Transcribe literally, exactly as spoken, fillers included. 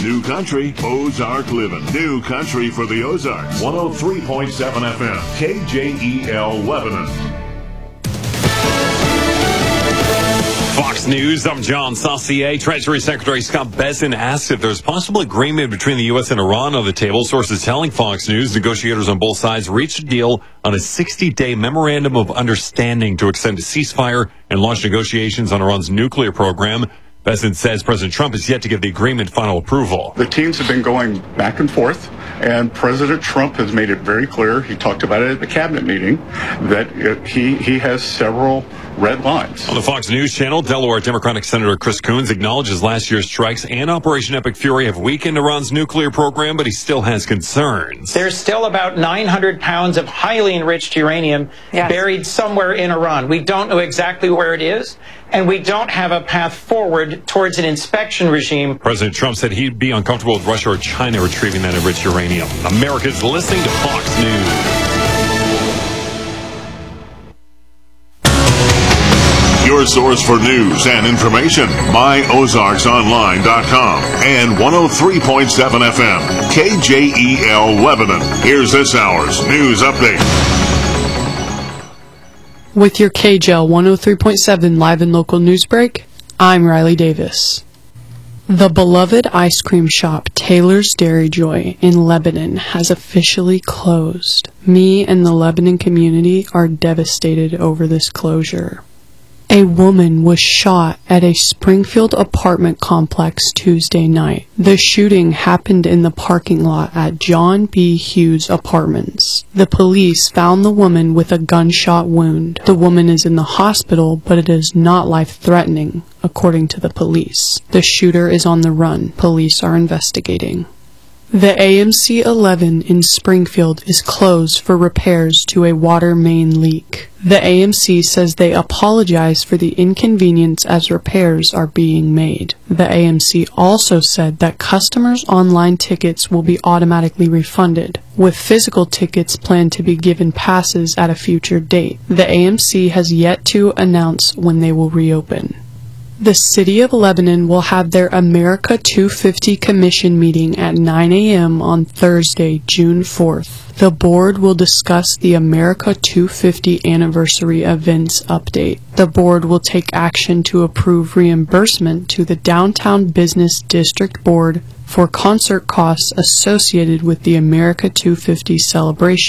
New Country, Ozark Living. New Country for the Ozarks. one oh three point seven F M, K J E L Lebanon. Fox News, I'm John Saucier. Treasury Secretary Scott Bessent asked if there's possible agreement between the U S and Iran on the table. Sources telling Fox News negotiators on both sides reached a deal on a sixty-day memorandum of understanding to extend a ceasefire and launch negotiations on Iran's nuclear program. Bessent says President Trump is yet to give the agreement final approval. The teams have been going back and forth, and President Trump has made it very clear, he talked about it at the cabinet meeting, that he, he has several red lines. On the Fox News channel, Delaware Democratic Senator Chris Coons acknowledges last year's strikes and Operation Epic Fury have weakened Iran's nuclear program, but he still has concerns. There's still about nine hundred pounds of highly enriched uranium yes. buried somewhere in Iran. We don't know exactly where it is, and we don't have a path forward towards an inspection regime. President Trump said he'd be uncomfortable with Russia or China retrieving that enriched uranium. America's listening to Fox News. Your source for news and information, my ozarks online dot com and one oh three point seven F M, K J E L Lebanon. Here's this hour's news update. With your K J L one oh three point seven live and local news break, I'm Riley Davis. The beloved ice cream shop Taylor's Dairy Joy in Lebanon has officially closed. Me and the Lebanon community are devastated over this closure. A woman was shot at a Springfield apartment complex Tuesday night. The shooting happened in the parking lot at John B. Hughes Apartments. The police found the woman with a gunshot wound. The woman is in the hospital, but it is not life-threatening, according to the police. The shooter is on the run. Police are investigating. The A M C eleven in Springfield is closed for repairs to a water main leak. The A M C says they apologize for the inconvenience as repairs are being made. The A M C also said that customers' online tickets will be automatically refunded, with physical tickets planned to be given passes at a future date. The A M C has yet to announce when they will reopen. The City of Lebanon will have their America two fifty Commission meeting at nine a.m. on Thursday, June fourth. The board will discuss the America two fifty Anniversary Events update. The board will take action to approve reimbursement to the Downtown Business District Board for concert costs associated with the America two fifty celebration.